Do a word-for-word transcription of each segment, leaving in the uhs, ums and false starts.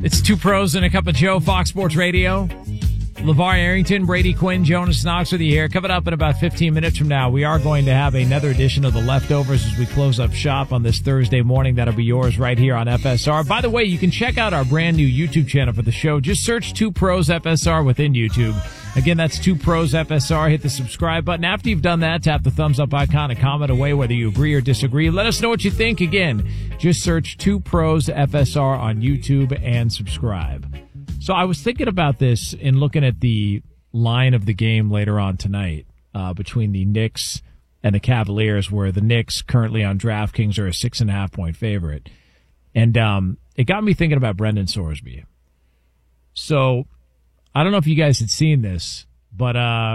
It's Two Pros and a Cup of Joe, Fox Sports Radio. LeVar Arrington, Brady Quinn, Jonas Knox with you here. Coming up in about fifteen minutes from now, we are going to have another edition of The Leftovers as we close up shop on this Thursday morning. That'll be yours right here on F S R. By the way, you can check out our brand new YouTube channel for the show. Just search Two Pros F S R within YouTube. Again, that's Two Pros F S R. Hit the subscribe button. After you've done that, tap the thumbs up icon and comment away whether you agree or disagree. Let us know what you think. Again, just search Two Pros F S R on YouTube and subscribe. So I was thinking about this in looking at the line of the game later on tonight uh, between the Knicks and the Cavaliers, where the Knicks currently on DraftKings are a six and a half point favorite. And um, it got me thinking about Brendan Sorsby. So I don't know if you guys had seen this, but uh,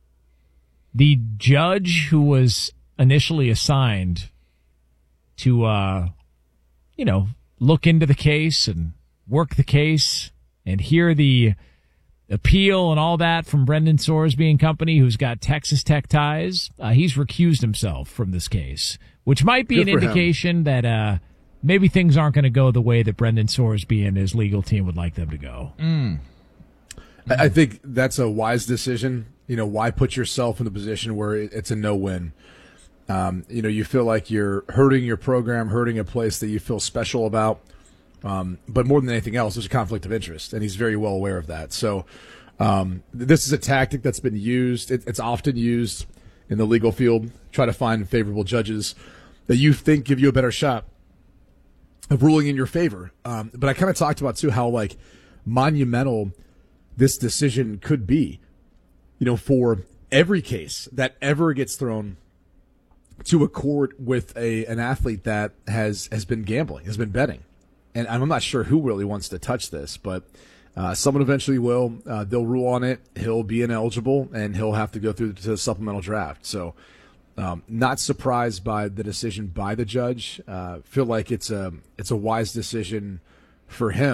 the judge who was initially assigned to, uh, you know, look into the case and work the case and hear the appeal and all that from Brendan Sorsby and company, who's got Texas Tech ties, uh, he's recused himself from this case, which might be Good an indication him. that uh, maybe things aren't going to go the way that Brendan Sorsby and his legal team would like them to go. Mm. I think that's a wise decision. You know, why put yourself in a position where it's a no-win? Um, you know, you feel like you're hurting your program, hurting a place that you feel special about. Um, but more than anything else, there's a conflict of interest, and he's very well aware of that. So um, this is a tactic that's been used. It, it's often used in the legal field, try to find favorable judges that you think give you a better shot of ruling in your favor. Um, but I kind of talked about, too, how, like, monumental this decision could be, you know, for every case that ever gets thrown to a court with a an athlete that has, has been gambling, has been betting. And I'm not sure who really wants to touch this, but uh, someone eventually will. Uh, they'll rule on it. He'll be ineligible, and he'll have to go through to the supplemental draft. So um, not surprised by the decision by the judge. Uh, feel like it's a, it's a wise decision for him.